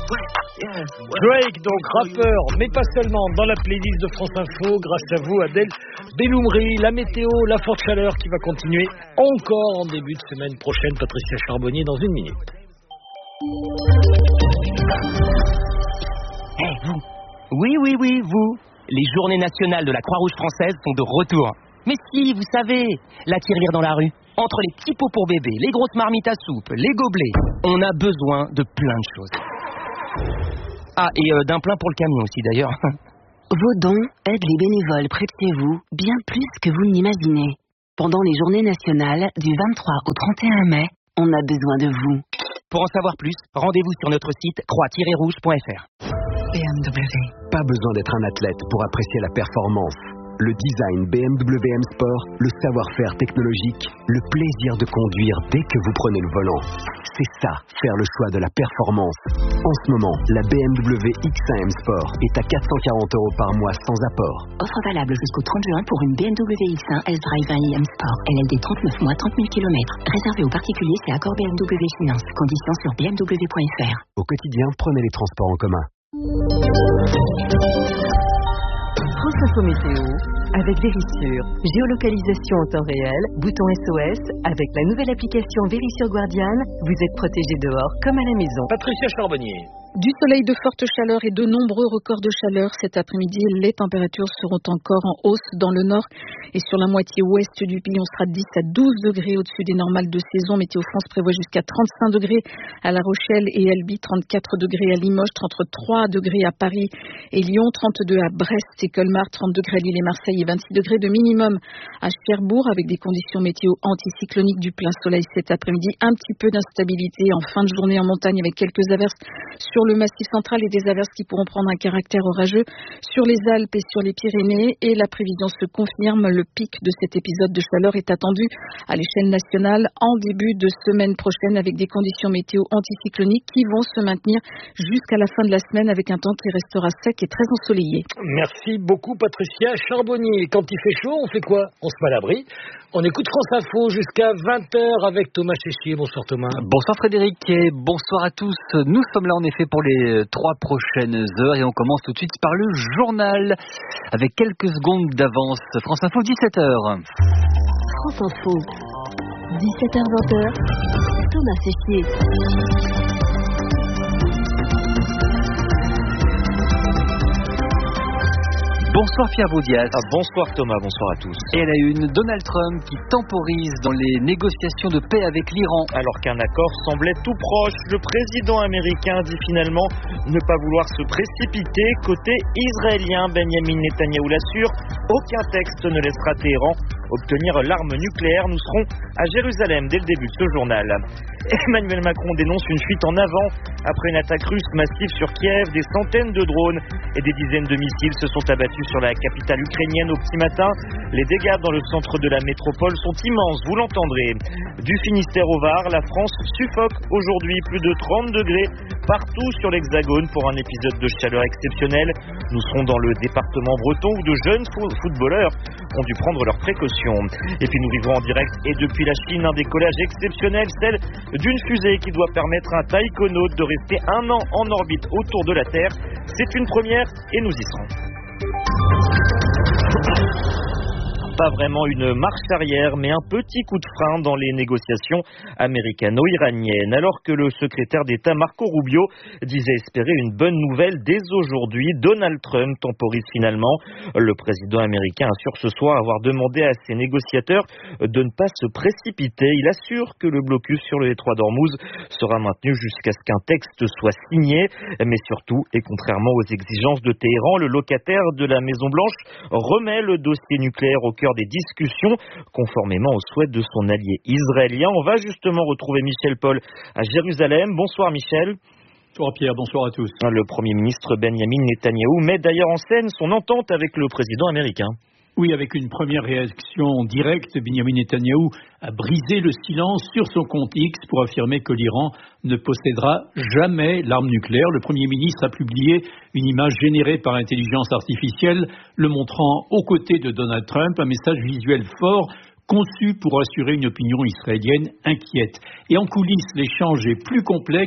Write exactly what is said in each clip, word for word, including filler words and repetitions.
Drake, donc rappeur, mais pas seulement, dans la playlist de France Info, grâce à vous, Adèle Belloumri. La météo, la forte chaleur qui va continuer encore en début de semaine prochaine. Patricia Charbonnier dans une minute. Eh, hey, vous. Oui, oui, oui, vous. Les journées nationales de la Croix-Rouge française sont de retour. Mais si, vous savez, la tirelire dans la rue. Entre les petits pots pour bébé, les grosses marmites à soupe, les gobelets, on a besoin de plein de choses. Ah, et euh, d'un plein pour le camion aussi d'ailleurs. Vos dons aident les bénévoles près de chez vous bien plus que vous ne l'imaginez. Pendant les journées nationales du vingt-trois au trente et un mai, on a besoin de vous. Pour en savoir plus, rendez-vous sur notre site croix tiret rouge point f r. B M W. Pas besoin d'être un athlète pour apprécier la performance. Le design B M W M Sport, le savoir-faire technologique, le plaisir de conduire dès que vous prenez le volant. C'est ça, faire le choix de la performance. En ce moment, la B M W X un M Sport est à quatre cent quarante euros par mois sans apport. Offre valable jusqu'au trente juin pour une B M W X un S-Drive un i M Sport. L L D trente-neuf mois, trente mille kilomètres. Réservé aux particuliers, c'est accord B M W Finance. Conditions sur b m w point f r. Au quotidien, prenez les transports en commun. France Info Météo, avec Vérissure, géolocalisation en temps réel, bouton S O S, avec la nouvelle application Vérissure Guardian, vous êtes protégé dehors comme à la maison. Patricia Charbonnier. Du soleil, de fortes chaleurs et de nombreux records de chaleur cet après-midi. Les températures seront encore en hausse dans le nord et sur la moitié ouest du pays. On sera de dix à douze degrés au-dessus des normales de saison. Météo France prévoit jusqu'à trente-cinq degrés à La Rochelle et Albi, trente-quatre degrés à Limoges, trente-trois degrés à Paris et Lyon, trente-deux à Brest et Colmar, trente degrés à Lille et Marseille et vingt-six degrés de minimum à Cherbourg avec des conditions météo anticycloniques, du plein soleil cet après-midi. Un petit peu d'instabilité en fin de journée en montagne avec quelques averses sur le Massif central et des averses qui pourront prendre un caractère orageux sur les Alpes et sur les Pyrénées. Et la prévision se confirme, le pic de cet épisode de chaleur est attendu à l'échelle nationale en début de semaine prochaine avec des conditions météo anticycloniques qui vont se maintenir jusqu'à la fin de la semaine avec un temps qui restera sec et très ensoleillé. Merci beaucoup Patricia Charbonnier. Quand il fait chaud, on fait quoi? On se met à l'abri. On écoute France Info jusqu'à vingt heures avec Thomas Chéchier. Bonsoir Thomas. Bonsoir Frédéric et bonsoir à tous. Nous sommes là en effet pour les trois prochaines heures et on commence tout de suite par le journal avec quelques secondes d'avance. France Info, dix-sept heures. France Info, dix-sept heures vingt, Thomas Chéchier. Bonsoir Pierre Baudias. Ah, bonsoir Thomas, bonsoir à tous. Et à la une, Donald Trump qui temporise dans les négociations de paix avec l'Iran. Alors qu'un accord semblait tout proche, le président américain dit finalement ne pas vouloir se précipiter. Côté israélien, Benjamin Netanyahou l'assure, aucun texte ne laissera Téhéran obtenir l'arme nucléaire. Nous serons à Jérusalem dès le début de ce journal. Emmanuel Macron dénonce une fuite en avant après une attaque russe massive sur Kiev. Des centaines de drones et des dizaines de missiles se sont abattus sur la capitale ukrainienne au petit matin. Les dégâts dans le centre de la métropole sont immenses, vous l'entendrez. Du Finistère au Var, la France suffoque aujourd'hui, plus de trente degrés partout sur l'Hexagone pour un épisode de chaleur exceptionnel. Nous serons dans le département breton où de jeunes footballeurs ont dû prendre leurs précautions. Et puis nous vivrons en direct et depuis la Chine un décollage exceptionnel, celle d'une fusée qui doit permettre à un taïkonaute de rester un an en orbite autour de la Terre. C'est une première et nous y serons. Pas vraiment une marche arrière, mais un petit coup de frein dans les négociations américano-iraniennes. Alors que le secrétaire d'État Marco Rubio disait espérer une bonne nouvelle dès aujourd'hui, Donald Trump temporise finalement. Le président américain assure ce soir avoir demandé à ses négociateurs de ne pas se précipiter. Il assure que le blocus sur le détroit d'Ormuz sera maintenu jusqu'à ce qu'un texte soit signé. Mais surtout, et contrairement aux exigences de Téhéran, le locataire de la Maison-Blanche remet le dossier nucléaire au cœur des discussions, conformément aux souhaits de son allié israélien. On va justement retrouver Michel Paul à Jérusalem. Bonsoir Michel. Bonsoir Pierre, bonsoir à tous. Le Premier ministre Benjamin Netanyahou met d'ailleurs en scène son entente avec le président américain. Oui, avec une première réaction directe, Benjamin Netanyahou a brisé le silence sur son compte X pour affirmer que l'Iran ne possédera jamais l'arme nucléaire. Le Premier ministre a publié une image générée par intelligence artificielle le montrant aux côtés de Donald Trump, un message visuel fort conçu pour assurer une opinion israélienne inquiète. Et en coulisses, l'échange est plus complexe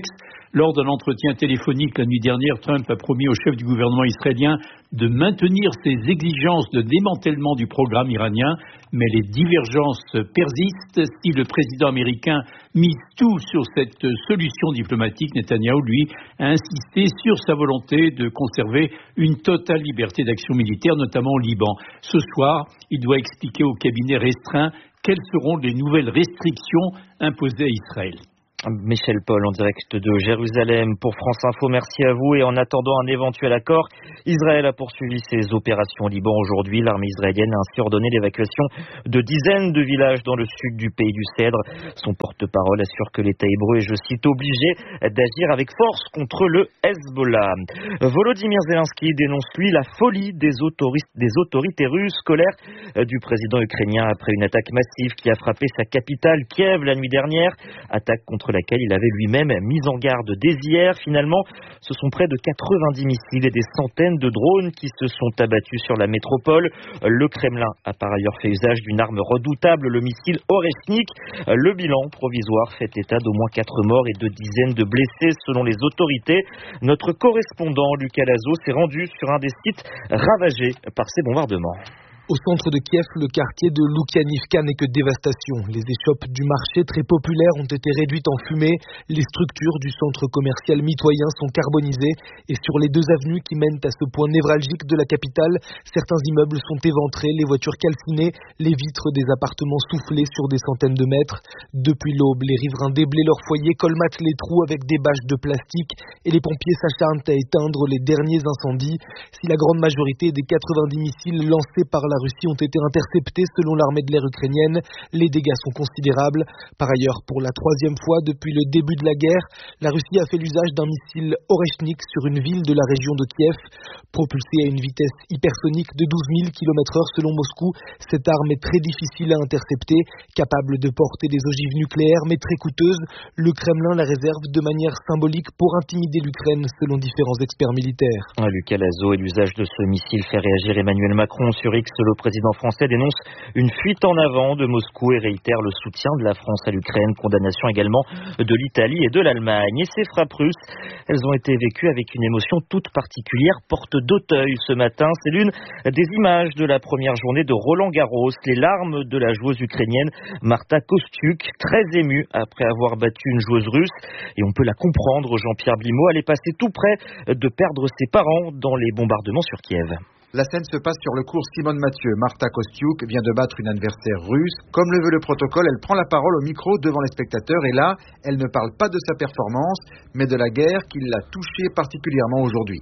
Lors d'un entretien téléphonique la nuit dernière, Trump a promis au chef du gouvernement israélien de maintenir ses exigences de démantèlement du programme iranien, mais les divergences persistent. Si le président américain mise tout sur cette solution diplomatique, Netanyahou, lui, a insisté sur sa volonté de conserver une totale liberté d'action militaire, notamment au Liban. Ce soir, il doit expliquer au cabinet restreint quelles seront les nouvelles restrictions imposées à Israël. Michel Paul en direct de Jérusalem pour France Info, merci à vous. Et en attendant un éventuel accord, Israël a poursuivi ses opérations au Liban aujourd'hui. L'armée israélienne a ainsi ordonné l'évacuation de dizaines de villages dans le sud du pays du Cèdre. Son porte-parole assure que l'État hébreu est, je cite, obligé d'agir avec force contre le Hezbollah. Volodymyr Zelensky dénonce lui la folie des, autoris- des autorités russes, colère du président ukrainien après une attaque massive qui a frappé sa capitale Kiev la nuit dernière, attaque contre laquelle il avait lui-même mis en garde dès hier. Finalement, ce sont près de quatre-vingt-dix missiles et des centaines de drones qui se sont abattus sur la métropole. Le Kremlin a par ailleurs fait usage d'une arme redoutable, le missile Oreshnik. Le bilan provisoire fait état d'au moins quatre morts et de dizaines de blessés selon les autorités. Notre correspondant Lucas Lazo s'est rendu sur un des sites ravagés par ces bombardements. Au centre de Kiev, le quartier de Loukianivka n'est que dévastation. Les échoppes du marché très populaire ont été réduites en fumée. Les structures du centre commercial mitoyen sont carbonisées. Et sur les deux avenues qui mènent à ce point névralgique de la capitale, certains immeubles sont éventrés, les voitures calcinées, les vitres des appartements soufflées sur des centaines de mètres. Depuis l'aube, les riverains déblaient leurs foyers, colmatent les trous avec des bâches de plastique et les pompiers s'acharnent à éteindre les derniers incendies. Si la grande majorité des quatre-vingt-dix missiles lancés par la Russie ont été interceptés selon l'armée de l'air ukrainienne, les dégâts sont considérables. Par ailleurs, pour la troisième fois depuis le début de la guerre, la Russie a fait l'usage d'un missile Oreshnik sur une ville de la région de Kiev. Propulsée à une vitesse hypersonique de douze mille kilomètres heure selon Moscou, cette arme est très difficile à intercepter, capable de porter des ogives nucléaires mais très coûteuse. Le Kremlin la réserve de manière symbolique pour intimider l'Ukraine selon différents experts militaires. Lucas Lazo, et l'usage de ce missile fait réagir Emmanuel Macron sur X. Le président français dénonce une fuite en avant de Moscou et réitère le soutien de la France à l'Ukraine. Condamnation également de l'Italie et de l'Allemagne. Et ces frappes russes, elles ont été vécues avec une émotion toute particulière, porte d'Auteuil ce matin. C'est l'une des images de la première journée de Roland-Garros. Les larmes de la joueuse ukrainienne Marta Kostyuk, très émue après avoir battu une joueuse russe. Et on peut la comprendre, Jean-Pierre Blimaud, elle est passée tout près de perdre ses parents dans les bombardements sur Kiev. La scène se passe sur le cours Simone Mathieu. Marta Kostyuk vient de battre une adversaire russe. Comme le veut le protocole, elle prend la parole au micro devant les spectateurs et là, elle ne parle pas de sa performance, mais de la guerre qui l'a touchée particulièrement aujourd'hui.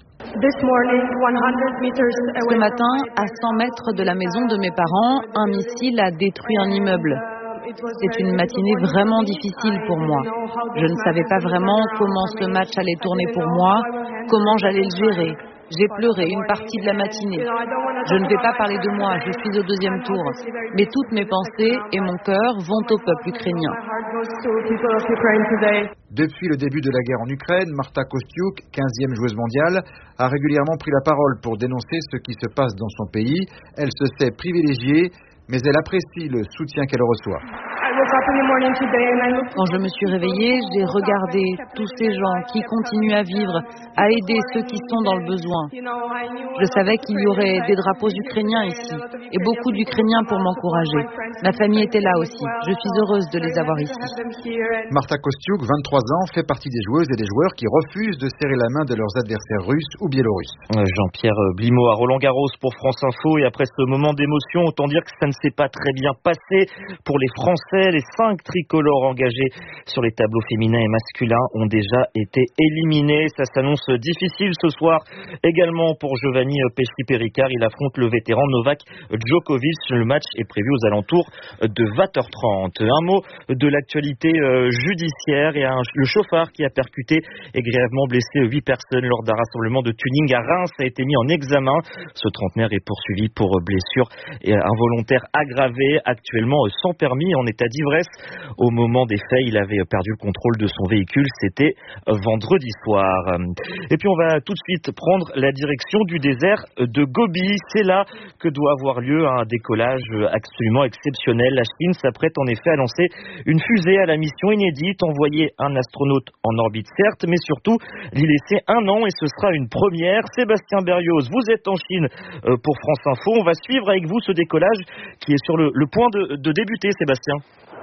Ce matin, à cent mètres de la maison de mes parents, un missile a détruit un immeuble. C'est une matinée vraiment difficile pour moi. Je ne savais pas vraiment comment ce match allait tourner pour moi, comment j'allais le gérer. J'ai pleuré une partie de la matinée. Je ne vais pas parler de moi, je suis au deuxième tour. Mais toutes mes pensées et mon cœur vont au peuple ukrainien. Depuis le début de la guerre en Ukraine, Marta Kostyuk, quinzième joueuse mondiale, a régulièrement pris la parole pour dénoncer ce qui se passe dans son pays. Elle se sait privilégiée, mais elle apprécie le soutien qu'elle reçoit. Quand je me suis réveillée, j'ai regardé tous ces gens qui continuent à vivre, à aider ceux qui sont dans le besoin. Je savais qu'il y aurait des drapeaux ukrainiens ici et beaucoup d'Ukrainiens pour m'encourager. Ma famille était là aussi. Je suis heureuse de les avoir ici. Marta Kostyuk, vingt-trois ans, fait partie des joueuses et des joueurs qui refusent de serrer la main de leurs adversaires russes ou biélorusses. Jean-Pierre Blimaud à Roland-Garros pour France Info. Et après ce moment d'émotion, autant dire que ça ne s'est pas très bien passé pour les Français. Les cinq tricolores engagés sur les tableaux féminins et masculins ont déjà été éliminés. Ça s'annonce difficile ce soir également pour Giovanni Pesci-Péricard. Il affronte le vétéran Novak Djokovic. Le match est prévu aux alentours de vingt heures trente. Un mot de l'actualité judiciaire et un, le chauffard qui a percuté et grièvement blessé huit personnes lors d'un rassemblement de tuning à Reims a été mis en examen. Ce trentenaire est poursuivi pour blessure involontaire aggravée, actuellement sans permis, en état d'ivresse. Vegas. Au moment des faits, il avait perdu le contrôle de son véhicule. C'était vendredi soir. Et puis on va tout de suite prendre la direction du désert de Gobi. C'est là que doit avoir lieu un décollage absolument exceptionnel. La Chine s'apprête en effet à lancer une fusée à la mission inédite, envoyer un astronaute en orbite certes, mais surtout l'y laisser un an et ce sera une première. Sébastien Berrios, vous êtes en Chine pour France Info. On va suivre avec vous ce décollage qui est sur le, le point de, de débuter, Sébastien.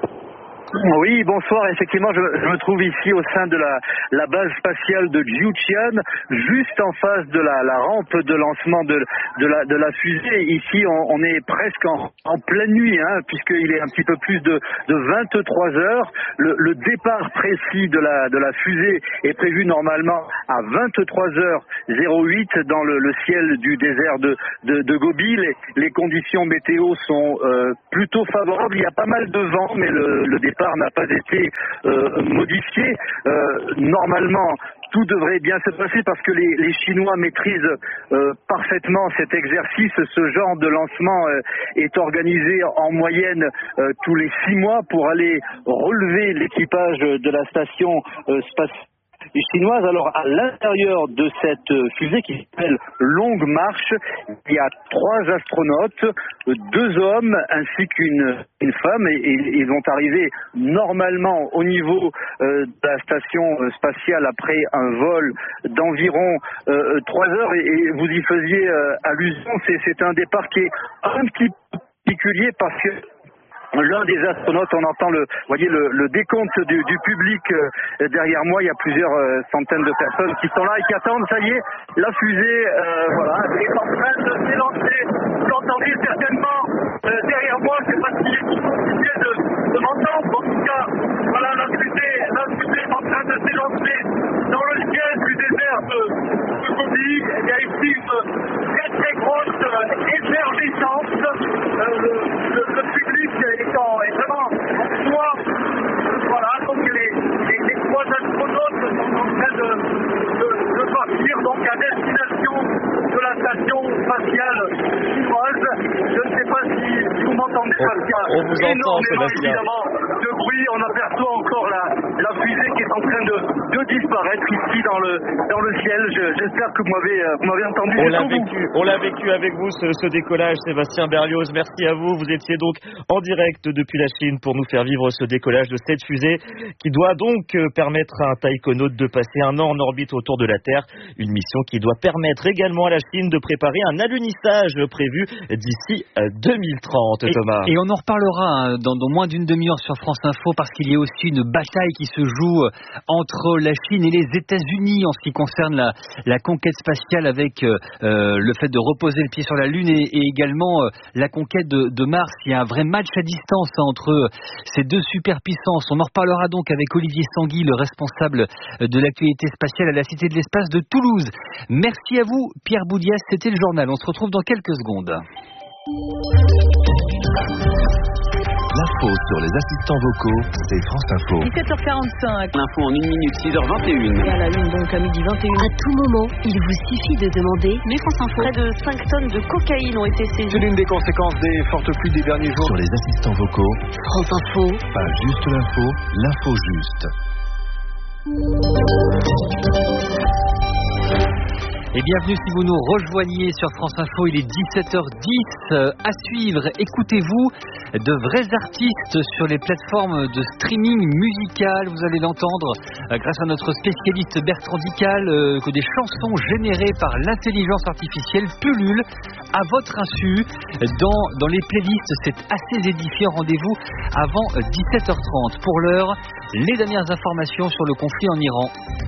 Oui, bonsoir. Effectivement, je, je me trouve ici au sein de la, la base spatiale de Jiuquan, juste en face de la, la rampe de lancement de, de, la, de la fusée. Ici, on, on est presque en, en pleine nuit, hein, puisqu'il est un petit peu plus de, de vingt-trois heures. Le, le départ précis de la, de la fusée est prévu normalement à vingt-trois heures zéro huit dans le, le ciel du désert de, de, de Gobi. Les, les conditions météo sont euh, plutôt favorables. Il y a pas mal de vent, mais le, le départ n'a pas été euh, modifié. Euh, normalement, tout devrait bien se passer parce que les, les Chinois maîtrisent euh, parfaitement cet exercice. Ce genre de lancement euh, est organisé en moyenne euh, tous les six mois pour aller relever l'équipage de la station euh, spatiale chinoise. Alors à l'intérieur de cette fusée qui s'appelle Longue Marche, il y a trois astronautes, deux hommes ainsi qu'une une femme et, et ils vont arriver normalement au niveau euh, de la station spatiale après un vol d'environ euh, trois heures et, et vous y faisiez euh, allusion, c'est, c'est un départ qui est un petit peu particulier parce que l'un des astronautes, on entend le, voyez le, le décompte du, du public euh, derrière moi. Il y a plusieurs euh, centaines de personnes qui sont là et qui attendent. Ça y est, la fusée, euh, voilà, est en train de s'élancer. Vous l'entendez certainement euh, derrière moi. Je ne sais pas si vous continuez de, de m'entendre. En tout cas, voilà, la fusée, la fusée est en train de s'élancer dans le ciel du désert de, de Gobi. Il y a ici une très très grosse euh, effervescence. Euh, le, le, le public est, en, est vraiment en joie. Voilà, donc les, les, les trois astronautes sont en train de, de, de partir donc à destination de la station spatiale chinoise. Je ne sais pas si, si vous m'entendez, parce qu'il y a on vous entend, Sébastien. Évidemment de bruit. On aperçoit encore la, la fusée qui est en train de, de disparaître ici dans le, dans le ciel. Je, j'espère que vous m'avez, vous m'avez entendu. On l'a vécu, on l'a vécu avec vous ce, ce décollage, Sébastien Berrios. Merci à vous. Vous étiez donc en direct depuis la Chine pour nous faire vivre ce décollage de cette fusée qui doit donc permettre à un taïkonaute de passer un an en orbite autour de la Terre. Une mission qui doit permettre également à la Chine de préparer un alunissage prévu d'ici deux mille trente, Thomas. Et, et on en reparlera hein, dans, dans moins d'une demi-heure sur France Info parce qu'il y a aussi une bataille qui se joue entre la Chine et les États-Unis en ce qui concerne la, la conquête spatiale avec euh, le fait de reposer le pied sur la Lune et, et également euh, la conquête de, de Mars. Il y a un vrai match à distance hein, entre ces deux superpuissances. On en reparlera donc avec Olivier Sanguy, le responsable de l'actualité spatiale à la Cité de l'Espace de Toulouse. Merci à vous, Pierre Boudias. C'était le journal. On se retrouve dans quelques secondes. L'info sur les assistants vocaux, c'est France Info. dix-sept heures quarante-cinq. L'info en une minute, six heures vingt et une. Et à la une, donc à midi vingt et une. À tout moment, il vous suffit de demander. Mais France Info. Près de cinq tonnes de cocaïne ont été saisies. C'est l'une des conséquences des fortes pluies des derniers jours. Sur les assistants vocaux, France Info. pas juste l'info, l'info juste. Et bienvenue si vous nous rejoignez sur France Info, il est dix-sept heures dix. À suivre, écoutez-vous de vrais artistes sur les plateformes de streaming musical. Vous allez l'entendre grâce à notre spécialiste Bertrand Dical, que des chansons générées par l'intelligence artificielle pullulent à votre insu dans, dans les playlists. C'est assez édifiant. Rendez-vous avant dix-sept heures trente. Pour l'heure, les dernières informations sur le conflit en Iran.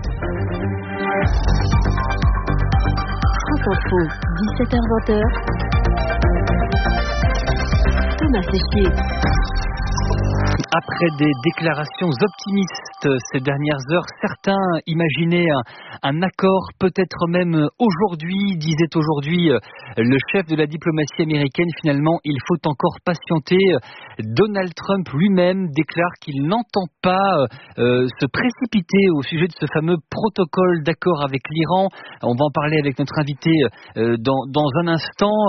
France Info, dix-sept heures vingt. Thomas Séchier. Après des déclarations optimistes ces dernières heures, certains imaginaient un, un accord, peut-être même aujourd'hui, disait aujourd'hui le chef de la diplomatie américaine. Finalement, il faut encore patienter. Donald Trump lui-même déclare qu'il n'entend pas euh, se précipiter au sujet de ce fameux protocole d'accord avec l'Iran. On va en parler avec notre invité euh, dans, dans un instant.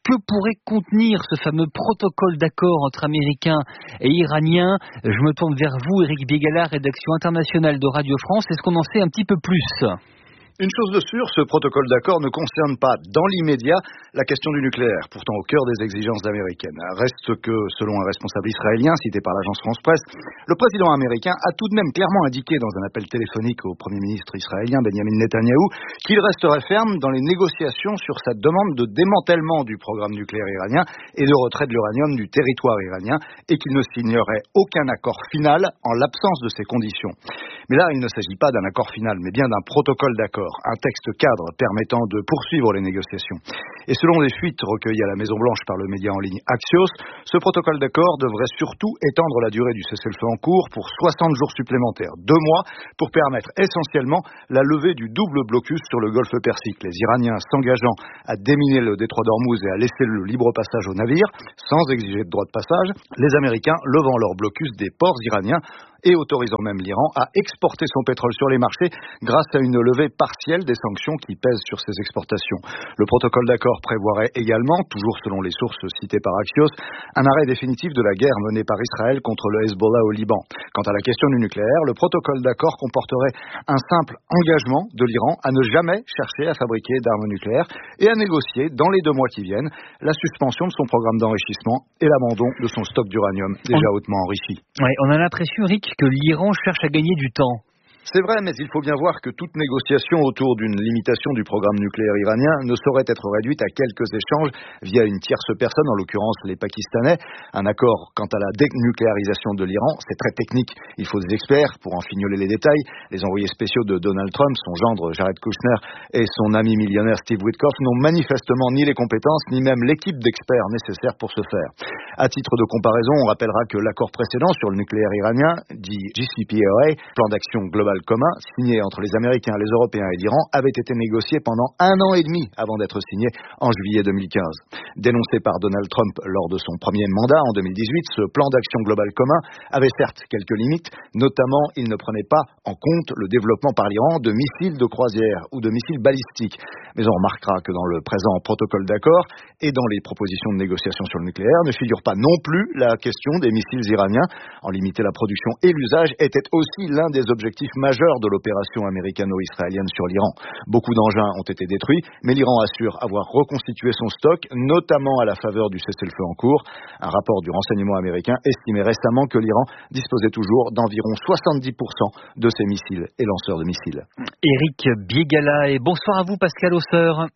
que pourrait contenir ce fameux protocole d'accord entre Américains et Iraniens? Je me tourne vers vous, Éric Biégala, rédaction internationale de Radio France. Est-ce qu'on en sait un petit peu plus? Une chose de sûre, ce protocole d'accord ne concerne pas dans l'immédiat la question du nucléaire, pourtant au cœur des exigences américaines. Reste que, selon un responsable israélien cité par l'agence France-Presse, le président américain a tout de même clairement indiqué dans un appel téléphonique au Premier ministre israélien Benjamin Netanyahou qu'il resterait ferme dans les négociations sur sa demande de démantèlement du programme nucléaire iranien et de retrait de l'uranium du territoire iranien et qu'il ne signerait aucun accord final en l'absence de ces conditions. Mais là, il ne s'agit pas d'un accord final, mais bien d'un protocole d'accord. Un texte cadre permettant de poursuivre les négociations. Et selon les fuites recueillies à la Maison-Blanche par le média en ligne Axios, ce protocole d'accord devrait surtout étendre la durée du cessez-le-feu en cours pour soixante jours supplémentaires, deux mois, pour permettre essentiellement la levée du double blocus sur le golfe Persique. Les Iraniens s'engageant à déminer le détroit d'Ormuz et à laisser le libre passage aux navires, sans exiger de droit de passage, les Américains levant leur blocus des ports iraniens et autorisant même l'Iran à exporter son pétrole sur les marchés grâce à une levée partielle des sanctions qui pèsent sur ses exportations. Le protocole d'accord prévoirait également, toujours selon les sources citées par Axios, un arrêt définitif de la guerre menée par Israël contre le Hezbollah au Liban. Quant à la question du nucléaire, le protocole d'accord comporterait un simple engagement de l'Iran à ne jamais chercher à fabriquer d'armes nucléaires et à négocier, dans les deux mois qui viennent, la suspension de son programme d'enrichissement et l'abandon de son stock d'uranium déjà on... hautement enrichi. Ouais, on a l'impression, Rick, que l'Iran cherche à gagner du temps. C'est vrai, mais il faut bien voir que toute négociation autour d'une limitation du programme nucléaire iranien ne saurait être réduite à quelques échanges via une tierce personne, en l'occurrence les Pakistanais. Un accord quant à la dénucléarisation de l'Iran, c'est très technique. Il faut des experts pour en fignoler les détails. Les envoyés spéciaux de Donald Trump, son gendre Jared Kushner et son ami millionnaire Steve Witkoff n'ont manifestement ni les compétences ni même l'équipe d'experts nécessaires pour ce faire. À titre de comparaison, on rappellera que l'accord précédent sur le nucléaire iranien, dit J C P O A, plan d'action global commun, signé entre les Américains, les Européens et l'Iran, avait été négocié pendant un an et demi avant d'être signé en juillet deux mille quinze. Dénoncé par Donald Trump lors de son premier mandat en deux mille dix-huit, ce plan d'action global commun avait certes quelques limites, notamment il ne prenait pas en compte le développement par l'Iran de missiles de croisière ou de missiles balistiques. Mais on remarquera que dans le présent protocole d'accord et dans les propositions de négociation sur le nucléaire ne figure pas non plus la question des missiles iraniens. En limiter la production et l'usage était aussi l'un des objectifs majeur de l'opération américano-israélienne sur l'Iran. Beaucoup d'engins ont été détruits, mais l'Iran assure avoir reconstitué son stock, notamment à la faveur du cessez-le-feu en cours. Un rapport du renseignement américain estimait récemment que l'Iran disposait toujours d'environ soixante-dix pour cent de ses missiles et lanceurs de missiles. Éric Biégala, et bonsoir à vous Pascal Ausseur.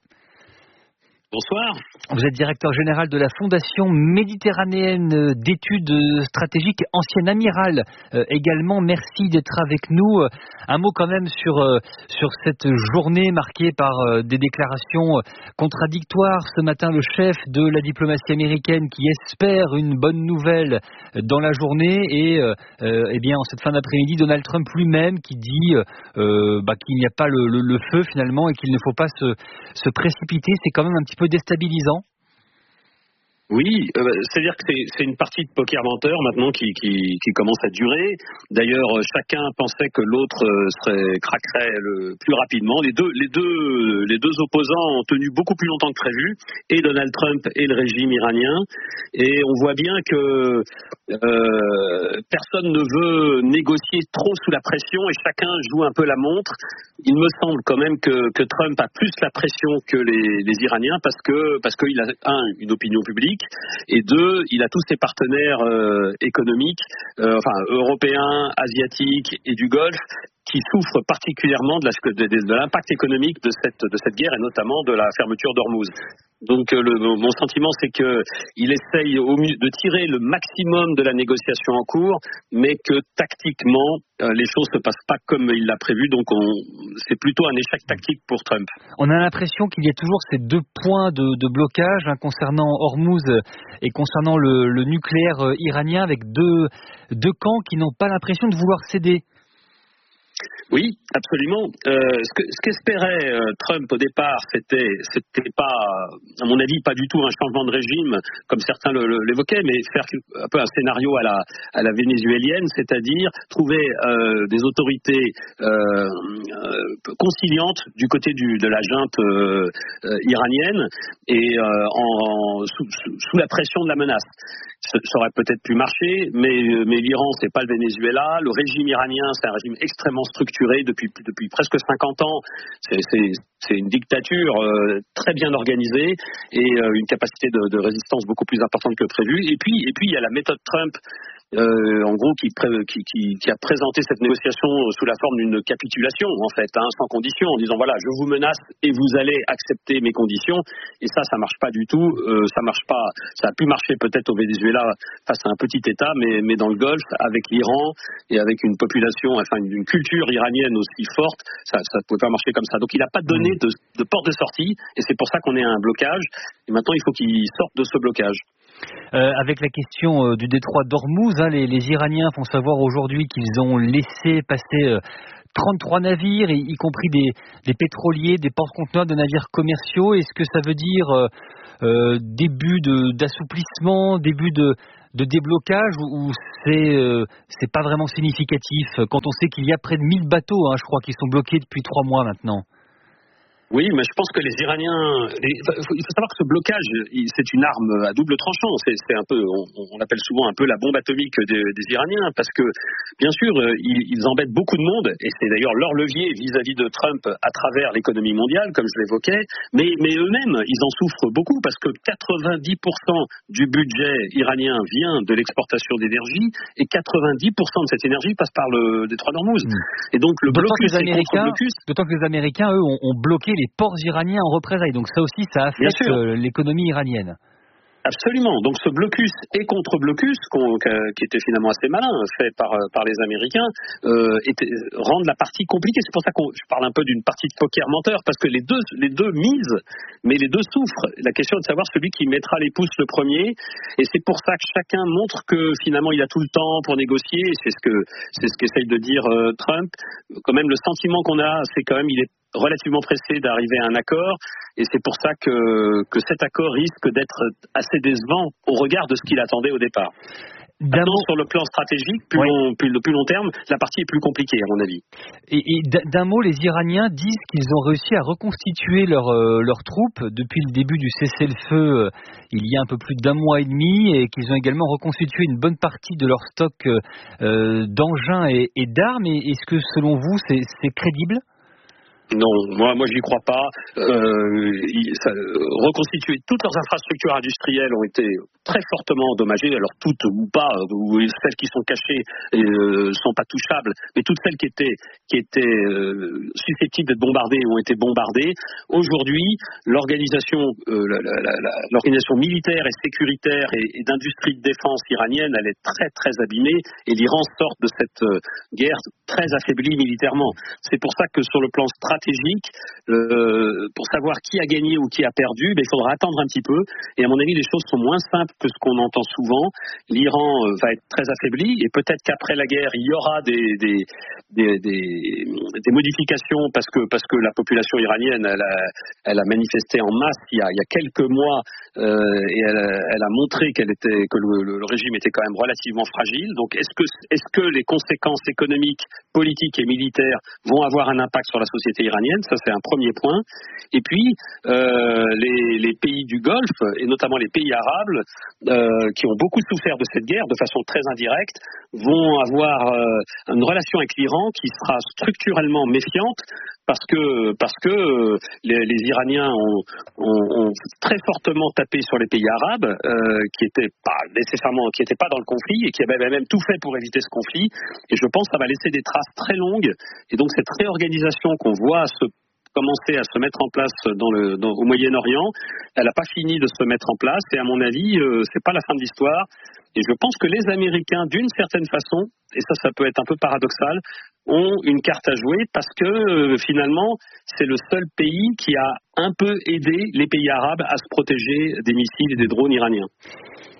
Bonsoir. Vous êtes directeur général de la Fondation méditerranéenne d'études stratégiques, ancienne amirale euh, également. Merci d'être avec nous. Un mot quand même sur, euh, sur cette journée marquée par euh, des déclarations contradictoires. Ce matin, le chef de la diplomatie américaine qui espère une bonne nouvelle dans la journée et euh, euh, eh bien, en cette fin d'après-midi, Donald Trump lui-même qui dit euh, bah, qu'il n'y a pas le, le, le feu finalement et qu'il ne faut pas se, se précipiter. C'est quand même un petit peu déstabilisant. Oui, euh, c'est-à-dire que c'est, c'est une partie de poker menteur maintenant qui, qui, qui commence à durer. D'ailleurs, chacun pensait que l'autre serait craquerait le plus rapidement. Les deux, les deux, les deux opposants ont tenu beaucoup plus longtemps que prévu, et Donald Trump et le régime iranien. Et on voit bien que euh, personne ne veut négocier trop sous la pression, et chacun joue un peu la montre. Il me semble quand même que, que Trump a plus la pression que les, les Iraniens parce que parce qu'il a un une opinion publique. Et deux, il a tous ses partenaires euh, économiques, euh, enfin européens, asiatiques et du Golfe, qui souffrent particulièrement de, la, de, de, de l'impact économique de cette, de cette guerre et notamment de la fermeture d'Ormuz. Donc le, mon sentiment, c'est qu'il essaye au mieux de tirer le maximum de la négociation en cours, mais que tactiquement, euh, les choses ne se passent pas comme il l'a prévu. Donc on, c'est plutôt un échec tactique pour Trump. On a l'impression qu'il y a toujours ces deux points de, de blocage hein, concernant Ormuz et concernant le, le nucléaire euh, iranien, avec deux, deux camps qui n'ont pas l'impression de vouloir céder. Oui, absolument. Euh, ce, que, ce qu'espérait euh, Trump au départ, c'était, c'était pas, à mon avis, pas du tout un changement de régime, comme certains le, le, l'évoquaient, mais faire un peu un scénario à la, à la vénézuélienne, c'est-à-dire trouver euh, des autorités euh, euh, conciliantes du côté du, de la junte euh, euh, iranienne et euh, en, sous, sous la pression de la menace. Ça aurait peut-être pu marcher, mais, mais l'Iran, c'est pas le Venezuela. Le régime iranien, c'est un régime extrêmement structuré depuis, depuis presque cinquante ans. C'est, c'est, c'est une dictature euh, très bien organisée et euh, une capacité de, de résistance beaucoup plus importante que prévu. Et puis, et puis il y a la méthode Trump. Euh, en gros, qui, pré- qui, qui, qui a présenté cette négociation sous la forme d'une capitulation, en fait, hein, sans condition, en disant voilà, je vous menace et vous allez accepter mes conditions. Et ça, ça marche pas du tout. Euh, ça marche pas. Ça a pu marcher peut-être au Venezuela face à un petit État, mais, mais dans le Golfe, avec l'Iran et avec une population, enfin une, une culture iranienne aussi forte, ça, ça pouvait pas marcher comme ça. Donc, il n'a pas donné de, de porte de sortie, et c'est pour ça qu'on est à un blocage. Et maintenant, il faut qu'il sorte de ce blocage. Euh, avec la question euh, du détroit d'Ormuz, hein, les, les Iraniens font savoir aujourd'hui qu'ils ont laissé passer euh, trente-trois navires, y, y compris des, des pétroliers, des porte-conteneurs de navires commerciaux. Est-ce que ça veut dire euh, euh, début de, d'assouplissement, début de, de déblocage, ou, ou c'est, euh, c'est pas vraiment significatif quand on sait qu'il y a près de mille bateaux, hein, je crois, qui sont bloqués depuis trois mois maintenant? Oui, mais je pense que les Iraniens, les, il faut savoir que ce blocage, c'est une arme à double tranchant. C'est, c'est un peu, on, on l'appelle souvent un peu la bombe atomique des, des Iraniens, parce que bien sûr, ils, ils embêtent beaucoup de monde, et c'est d'ailleurs leur levier vis-à-vis de Trump à travers l'économie mondiale, comme je l'évoquais. Mais, mais eux-mêmes, ils en souffrent beaucoup, parce que quatre-vingt-dix pour cent du budget iranien vient de l'exportation d'énergie, et quatre-vingt-dix pour cent de cette énergie passe par le détroit d'Ormuz. Mmh. Et donc le d'autant blocus que les Américains, blocus, d'autant que les Américains, eux, ont, ont bloqué les ports iraniens en représailles. Donc ça aussi, ça affecte l'économie iranienne. Absolument. Donc ce blocus et contre-blocus, qui était finalement assez malin, fait par, par les Américains, euh, était, rendent la partie compliquée. C'est pour ça que je parle un peu d'une partie de poker menteur, parce que les deux, les deux misent, mais les deux souffrent. La question est de savoir celui qui mettra les pouces le premier, et c'est pour ça que chacun montre que finalement il a tout le temps pour négocier. C'est ce que c'est ce qu'essaye de dire euh, Trump. Quand même, le sentiment qu'on a, c'est quand même il est relativement pressé d'arriver à un accord, et c'est pour ça que, que cet accord risque d'être assez décevant au regard de ce qu'il attendait au départ. D'un mot, sur le plan stratégique, plus, ouais. long, plus, plus long terme, la partie est plus compliquée à mon avis. Et, et d'un mot, les Iraniens disent qu'ils ont réussi à reconstituer leurs euh, leurs troupes depuis le début du cessez-le-feu euh, il y a un peu plus d'un mois et demi, et qu'ils ont également reconstitué une bonne partie de leur stock euh, d'engins et, et d'armes. Et est-ce que selon vous, c'est, c'est crédible ? Non, moi, moi, j'y crois pas. Euh, ça, reconstituer toutes leurs infrastructures industrielles ont été très fortement endommagées. Alors toutes ou pas, ou celles qui sont cachées euh, sont pas touchables, mais toutes celles qui étaient qui étaient euh, susceptibles d'être bombardées ont été bombardées. Aujourd'hui, l'organisation, euh, la, la, la, l'organisation militaire et sécuritaire et, et d'industrie de défense iranienne, elle est très très abîmée, et l'Iran sort de cette euh, guerre très affaibli militairement. C'est pour ça que sur le plan stratégique, stratégique, euh, pour savoir qui a gagné ou qui a perdu, ben, il faudra attendre un petit peu. Et à mon avis, les choses sont moins simples que ce qu'on entend souvent. L'Iran euh, va être très affaibli, et peut-être qu'après la guerre, il y aura des, des, des, des, des modifications, parce que, parce que la population iranienne, elle a, elle a manifesté en masse il y a, il y a quelques mois, euh, et elle, elle a montré qu'elle était, que le, le régime était quand même relativement fragile. Donc, est-ce que, est-ce que les conséquences économiques, politiques et militaires vont avoir un impact sur la société iranienne? Ça, c'est un premier point. Et puis, euh, les, les pays du Golfe, et notamment les pays arabes, euh, qui ont beaucoup souffert de cette guerre de façon très indirecte, vont avoir euh, une relation avec l'Iran qui sera structurellement méfiante, parce que, parce que les, les Iraniens ont, ont, ont très fortement tapé sur les pays arabes, euh, qui étaient pas nécessairement, qui étaient pas dans le conflit, et qui avaient même tout fait pour éviter ce conflit. Et je pense que ça va laisser des traces très longues. Et donc cette réorganisation qu'on voit se commencer à se mettre en place dans le, dans, au Moyen-Orient, elle n'a pas fini de se mettre en place, et à mon avis, euh, c'est pas la fin de l'histoire. Et je pense que les Américains, d'une certaine façon, et ça, ça peut être un peu paradoxal, ont une carte à jouer, parce que euh, finalement, c'est le seul pays qui a un peu aidé les pays arabes à se protéger des missiles et des drones iraniens.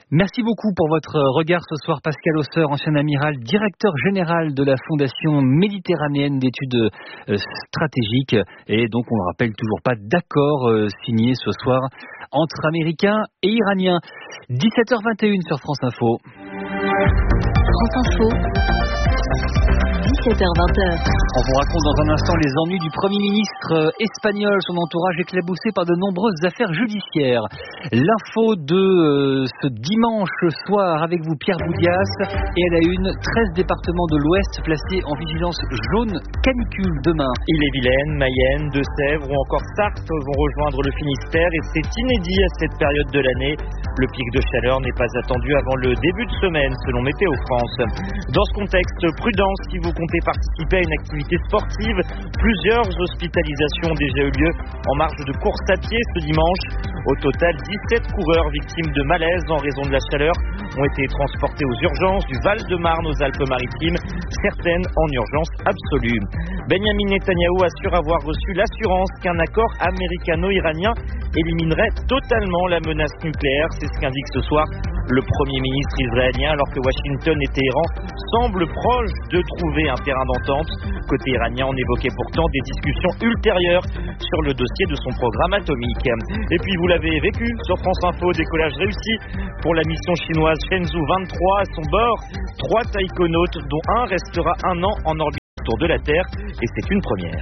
Merci beaucoup pour votre regard ce soir, Pascal Osseur, ancien amiral, directeur général de la Fondation méditerranéenne d'études stratégiques. Et donc, on le rappelle, toujours pas d'accord signé ce soir entre Américains et Iraniens. dix-sept heures vingt et une sur France Info. France Info. dix-sept heures vingt. On vous raconte dans un instant les ennuis du Premier ministre espagnol, son entourage éclaboussé par de nombreuses affaires judiciaires. L'info de euh, ce dimanche soir avec vous, Pierre Boudias, et à la une, treize départements de l'Ouest placés en vigilance jaune canicule demain. Ille-et-Vilaine, Mayenne, Deux-Sèvres ou encore Sarthe vont rejoindre le Finistère et c'est inédit à cette période de l'année. Le pic de chaleur n'est pas attendu avant le début de semaine selon Météo France. Dans ce contexte, prudence si vous comptez participer à une activité sportive. Plusieurs hospitalisations ont déjà eu lieu en marge de course à pied ce dimanche. Au total, dix-sept coureurs victimes de malaise en raison de la chaleur ont été transportés aux urgences du Val-de-Marne aux Alpes-Maritimes, certaines en urgence absolue. Benyamin Netanyahou assure avoir reçu l'assurance qu'un accord américano-iranien éliminerait totalement la menace nucléaire. C'est ce qu'indique ce soir le Premier ministre israélien, alors que Washington et Téhéran semblent proches de trouver un terrain d'entente. Côté iranien, on évoquait pourtant des discussions ultérieures sur le dossier de son programme atomique. Et puis vous l'avez vécu sur France Info, décollage réussi pour la mission chinoise Shenzhou vingt-trois. À son bord, trois taïkonautes, dont un restera un an en orbite autour de la Terre. Et c'est une première.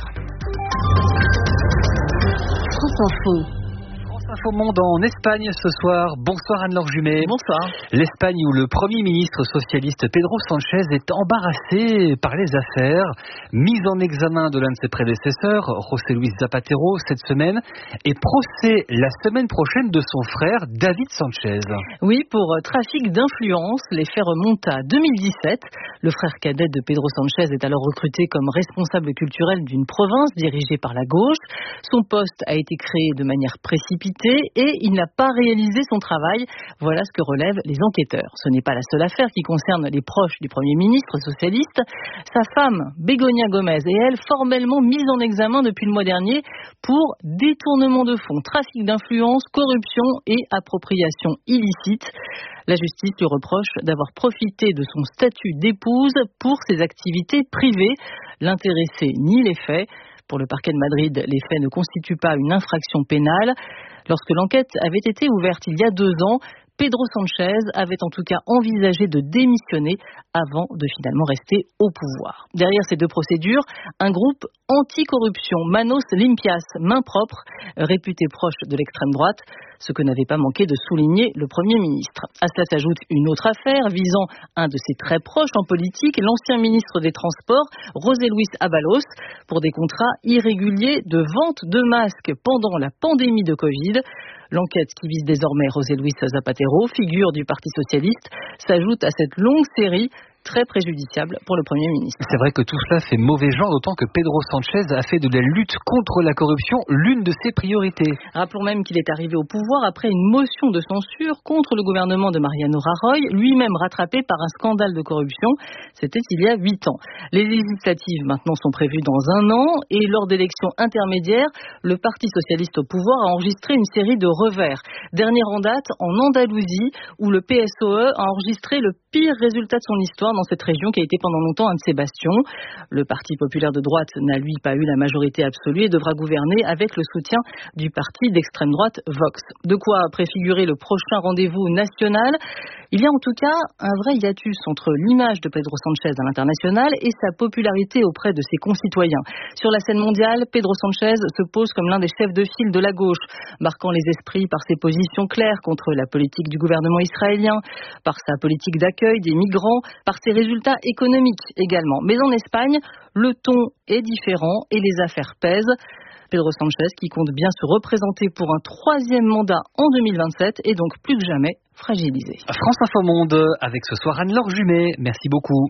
France Info. Info Monde en Espagne ce soir. Bonsoir Anne-Laure Jumet. Bonsoir. L'Espagne où le Premier ministre socialiste Pedro Sánchez est embarrassé par les affaires. Mise en examen de l'un de ses prédécesseurs, José Luis Zapatero, cette semaine, et procès la semaine prochaine de son frère David Sánchez. Oui, pour trafic d'influence, les faits remontent à deux mille dix-sept. Le frère cadet de Pedro Sánchez est alors recruté comme responsable culturel d'une province dirigée par la gauche. Son poste a été créé de manière précipitée et il n'a pas réalisé son travail. Voilà ce que relèvent les enquêteurs. Ce n'est pas la seule affaire qui concerne les proches du Premier ministre socialiste. Sa femme, Begoña Gómez, est elle formellement mise en examen depuis le mois dernier pour détournement de fonds, trafic d'influence, corruption et appropriation illicite. La justice lui reproche d'avoir profité de son statut d'épouse pour ses activités privées. L'intéressé nie les faits. Pour le parquet de Madrid, les faits ne constituent pas une infraction pénale. Lorsque l'enquête avait été ouverte il y a deux ans, Pedro Sánchez avait en tout cas envisagé de démissionner avant de finalement rester au pouvoir. Derrière ces deux procédures, un groupe anti-corruption, Manos Limpias, main propre, réputé proche de l'extrême droite, ce que n'avait pas manqué de souligner le Premier ministre. À cela s'ajoute une autre affaire visant un de ses très proches en politique, l'ancien ministre des Transports, José Luis Ábalos, pour des contrats irréguliers de vente de masques pendant la pandémie de Covid. L'enquête qui vise désormais José Luis Zapatero, figure du Parti socialiste, s'ajoute à cette longue série très préjudiciable pour le Premier ministre. C'est vrai que tout cela fait mauvais genre, d'autant que Pedro Sánchez a fait de la lutte contre la corruption l'une de ses priorités. Rappelons même qu'il est arrivé au pouvoir après une motion de censure contre le gouvernement de Mariano Rajoy, lui-même rattrapé par un scandale de corruption. C'était il y a huit ans. Les législatives maintenant sont prévues dans un an et lors d'élections intermédiaires, le Parti socialiste au pouvoir a enregistré une série de revers. Dernier en date en Andalousie, où le P S O E a enregistré le pire résultat de son histoire dans cette région qui a été pendant longtemps un de ses bastions. Le Parti populaire de droite n'a lui pas eu la majorité absolue et devra gouverner avec le soutien du parti d'extrême droite Vox. De quoi préfigurer le prochain rendez-vous national. Il y a en tout cas un vrai hiatus entre l'image de Pedro Sánchez à l'international et sa popularité auprès de ses concitoyens. Sur la scène mondiale, Pedro Sánchez se pose comme l'un des chefs de file de la gauche, marquant les esprits par ses positions claires contre la politique du gouvernement israélien, par sa politique d'accueil des migrants, par ses résultats économiques également. Mais en Espagne, le ton est différent et les affaires pèsent. Pedro Sánchez, qui compte bien se représenter pour un troisième mandat en deux mille vingt-sept, est donc plus que jamais fragilisé. France Info Monde, avec ce soir Anne-Laure Jumet. Merci beaucoup.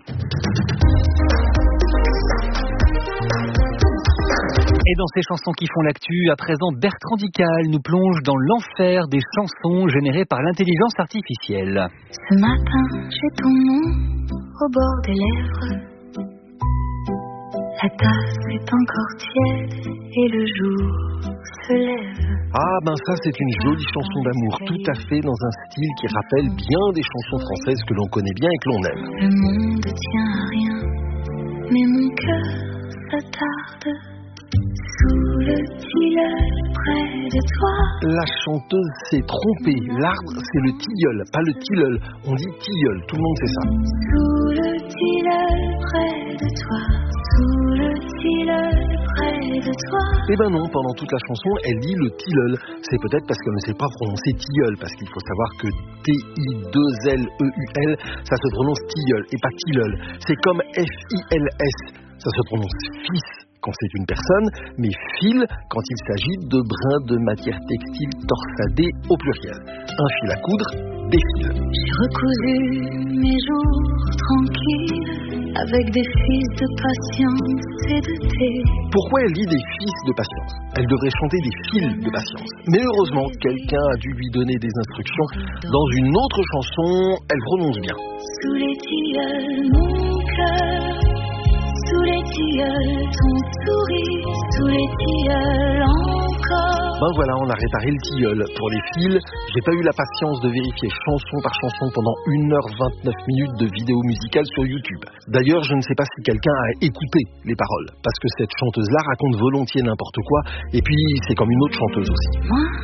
Et dans ces chansons qui font l'actu, à présent Bertrand Dical nous plonge dans l'enfer des chansons générées par l'intelligence artificielle. Ce matin, j'ai ton nom au bord des lèvres. La tasse est encore tiède et le jour se lève. Ah ben ça c'est une jolie chanson d'amour, tout à fait dans un style qui rappelle bien des chansons françaises que l'on connaît bien et que l'on aime. Le monde tient à rien, mais mon cœur s'attarde sous le tilleul près de toi. La chanteuse s'est trompée, l'arbre c'est le tilleul, pas le tilleul, on dit tilleul, tout le monde sait ça. Sous le tilleul près de toi, sous le tilleul près de toi. Eh ben non, pendant toute la chanson, elle dit le tilleul. C'est peut-être parce qu'elle ne sait pas prononcer tilleul, parce qu'il faut savoir que T I deux L E U L, ça se prononce tilleul et pas tilleul. C'est comme F I L S, ça se prononce fils quand c'est une personne, mais fil quand il s'agit de brins de matière textile torsadée au pluriel. Un fil à coudre, des fils. J'ai recousu mes jours tranquilles avec des fils de patience et de thé. Pourquoi elle dit des fils de patience? Elle devrait chanter des fils de patience. Mais heureusement, quelqu'un a dû lui donner des instructions. Dans une autre chanson, elle prononce bien. Sous les tilleuls, mon cœur. Sous les tilleuls, ton sourire, sous les tilleuls encore. Ben voilà, on a réparé le tilleul. Pour les fils, j'ai pas eu la patience de vérifier chanson par chanson pendant une heure vingt-neuf minutes de vidéo musicale sur YouTube. D'ailleurs, je ne sais pas si quelqu'un a écouté les paroles, parce que cette chanteuse-là raconte volontiers n'importe quoi, et puis c'est comme une autre chanteuse aussi. Moi,